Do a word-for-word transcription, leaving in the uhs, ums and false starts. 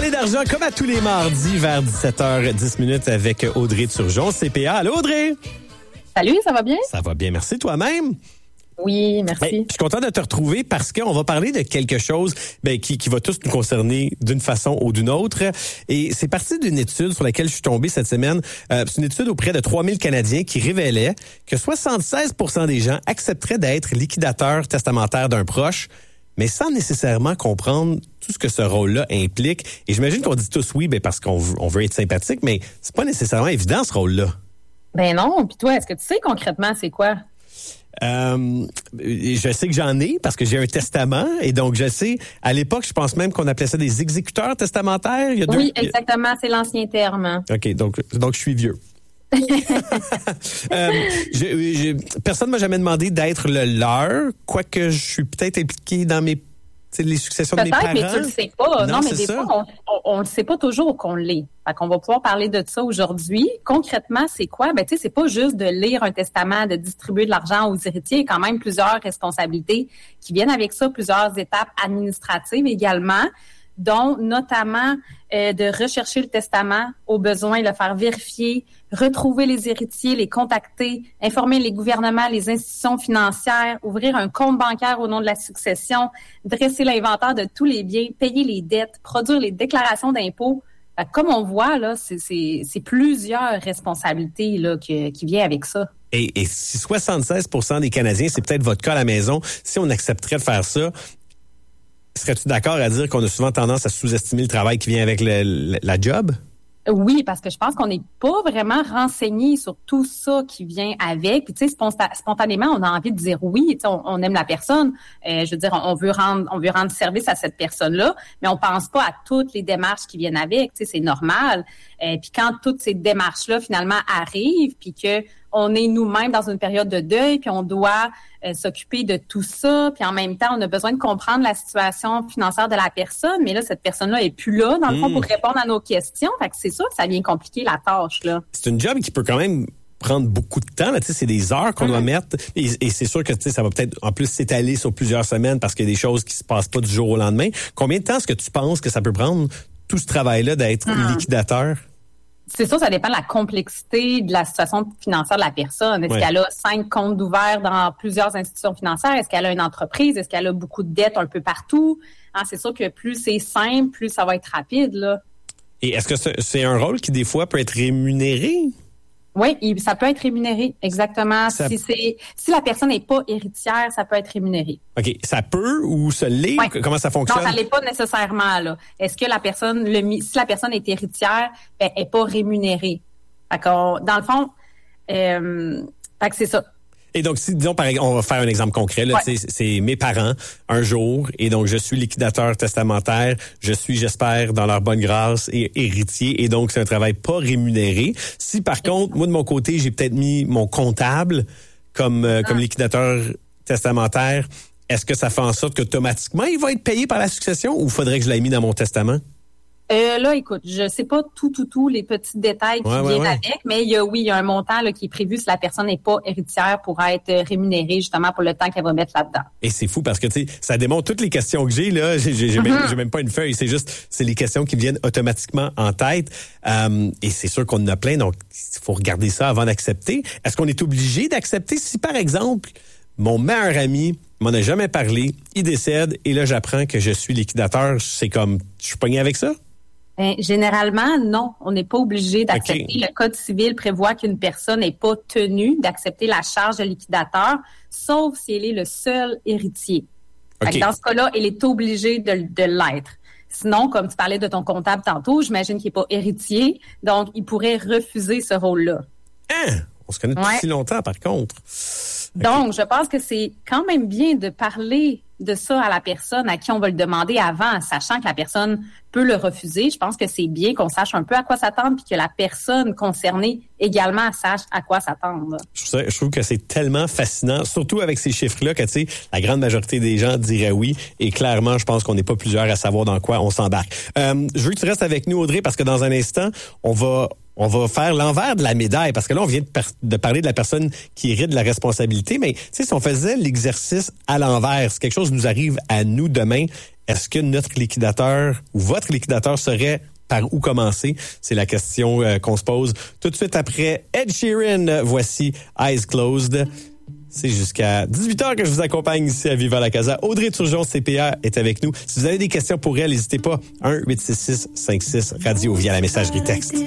Parler d'argent comme à tous les mardis vers dix-sept heures dix avec Audrey Turgeon, C P A. Allô Audrey? Salut, ça va bien? Ça va bien, merci. Toi-même? Oui, merci. Ben, je suis content de te retrouver parce qu'on va parler de quelque chose ben, qui, qui va tous nous concerner d'une façon ou d'une autre. Et c'est parti d'une étude sur laquelle je suis tombé cette semaine. Euh, c'est une étude auprès de trois mille Canadiens qui révélait que soixante-seize pour cent des gens accepteraient d'être liquidateurs testamentaires d'un proche, mais sans nécessairement comprendre tout ce que ce rôle-là implique. Et j'imagine qu'on dit tous oui ben, parce qu'on veut, on veut être sympathique, mais c'est pas nécessairement évident ce rôle-là. Ben non. Puis toi, est-ce que tu sais concrètement c'est quoi? Euh, je sais que j'en ai parce que j'ai un testament et donc je sais, à l'époque, je pense même qu'on appelait ça des exécuteurs testamentaires. Il y a deux... Oui, exactement, c'est l'ancien terme. OK, donc, donc je suis vieux. euh, je, je, personne ne m'a jamais demandé d'être le leur, quoique je suis peut-être impliqué dans mes les successions peut-être, de mes parents. Peut-être, mais tu le sais pas. Non, non mais des ça. fois, on ne le sait pas toujours qu'on l'est. Fait qu'on va pouvoir parler de ça aujourd'hui. Concrètement, c'est quoi? Ben, tu sais, c'est pas juste de lire un testament, de distribuer de l'argent aux héritiers. Il y a quand même plusieurs responsabilités qui viennent avec ça, plusieurs étapes administratives également, dont notamment euh, de rechercher le testament au besoin, le faire vérifier, retrouver les héritiers, les contacter, informer les gouvernements, les institutions financières, ouvrir un compte bancaire au nom de la succession, dresser l'inventaire de tous les biens, payer les dettes, produire les déclarations d'impôts. Fait que comme on voit, là, c'est, c'est, c'est plusieurs responsabilités là, que, qui viennent avec ça. Et, et si soixante-seize pour cent des Canadiens, c'est peut-être votre cas à la maison, si on accepterait de faire ça, serais-tu d'accord à dire qu'on a souvent tendance à sous-estimer le travail qui vient avec le, le, la job? Oui, parce que je pense qu'on n'est pas vraiment renseigné sur tout ça qui vient avec. Puis tu sais, spontanément, on a envie de dire oui. Tu sais, on, on aime la personne. Euh, je veux dire, on veut rendre, on veut rendre service à cette personne-là, mais on pense pas à toutes les démarches qui viennent avec. Tu sais, c'est normal. Euh, puis quand toutes ces démarches-là finalement arrivent, puis que on est nous-mêmes dans une période de deuil, puis on doit euh, s'occuper de tout ça, puis en même temps, on a besoin de comprendre la situation financière de la personne, mais là, cette personne-là est plus là, dans le fond, mmh. pour répondre à nos questions. Fait que c'est sûr que ça vient compliquer la tâche, là. C'est une job qui peut quand même prendre beaucoup de temps, là, tu sais, c'est des heures qu'on mmh. doit mettre, et, et c'est sûr que, tu sais, ça va peut-être, en plus, s'étaler sur plusieurs semaines parce qu'il y a des choses qui se passent pas du jour au lendemain. Combien de temps est-ce que tu penses que ça peut prendre, tout ce travail-là, d'être mmh. liquidateur? C'est sûr, ça dépend de la complexité de la situation financière de la personne. Est-ce ouais. qu'elle a cinq comptes ouverts dans plusieurs institutions financières? Est-ce qu'elle a une entreprise? Est-ce qu'elle a beaucoup de dettes un peu partout? Hein, c'est sûr que plus c'est simple, plus ça va être rapide, là. Et est-ce que c'est un rôle qui, des fois, peut être rémunéré? Oui, ça peut être rémunéré, exactement. Ça... Si c'est si la personne n'est pas héritière, ça peut être rémunéré. OK. Ça peut ou se l'est? Ouais. Comment ça fonctionne? Non, ça l'est pas nécessairement, là. Est-ce que la personne, le, si la personne est héritière, ben, elle n'est pas rémunérée. D'accord. Dans le fond, euh, fait que c'est ça. Et donc, si, disons, par exemple, on va faire un exemple concret, là, ouais. c'est, c'est mes parents, un jour, et donc je suis liquidateur testamentaire, je suis, j'espère, dans leur bonne grâce, et héritier, et donc c'est un travail pas rémunéré. Si, par contre, moi, de mon côté, j'ai peut-être mis mon comptable comme, euh, ah. comme liquidateur testamentaire, est-ce que ça fait en sorte qu'automatiquement, il va être payé par la succession, ou faudrait que je l'aie mis dans mon testament? Euh, là, écoute, je sais pas tout, tout, tout les petits détails qui ouais, viennent ouais, ouais. avec, mais il y a, oui, il y a un montant là, qui est prévu si la personne n'est pas héritière pour être rémunérée justement pour le temps qu'elle va mettre là-dedans. Et c'est fou parce que tu sais, ça démontre toutes les questions que j'ai là. J'ai, j'ai, j'ai, mm-hmm. même, j'ai même pas une feuille, c'est juste, c'est les questions qui viennent automatiquement en tête. Euh, et c'est sûr qu'on en a plein, donc il faut regarder ça avant d'accepter. Est-ce qu'on est obligé d'accepter si, par exemple, mon meilleur ami m'en a jamais parlé, il décède et là j'apprends que je suis liquidateur, c'est comme, je suis pogné avec ça? Ben, généralement, non. On n'est pas obligé d'accepter. Okay. Le Code civil prévoit qu'une personne n'est pas tenue d'accepter la charge de liquidateur, sauf si elle est le seul héritier. Okay. Dans ce cas-là, elle est obligée de, de l'être. Sinon, comme tu parlais de ton comptable tantôt, j'imagine qu'il n'est pas héritier, donc il pourrait refuser ce rôle-là. Hein? On se connaît depuis ouais. si longtemps, par contre. Okay. Donc, je pense que c'est quand même bien de parler de ça à la personne à qui on va le demander avant, sachant que la personne peut le refuser. Je pense que c'est bien qu'on sache un peu à quoi s'attendre puis que la personne concernée également sache à quoi s'attendre. Je trouve, ça, je trouve que c'est tellement fascinant, surtout avec ces chiffres-là, que tu sais, la grande majorité des gens diraient oui. Et clairement, je pense qu'on n'est pas plusieurs à savoir dans quoi on s'embarque. Euh, je veux que tu restes avec nous, Audrey, parce que dans un instant, on va on va faire l'envers de la médaille, parce que là, on vient de, par- de parler de la personne qui hérite de la responsabilité, mais tu sais, si on faisait l'exercice à l'envers, si quelque chose nous arrive à nous demain, est-ce que notre liquidateur ou votre liquidateur serait par où commencer? C'est la question euh, qu'on se pose tout de suite après Ed Sheeran. Voici Eyes Closed. C'est jusqu'à dix-huit heures que je vous accompagne ici à Viva la Casa. Audrey Turgeon, C P A, est avec nous. Si vous avez des questions pour elle, n'hésitez pas. un huit six six cinq six radio via la messagerie texte.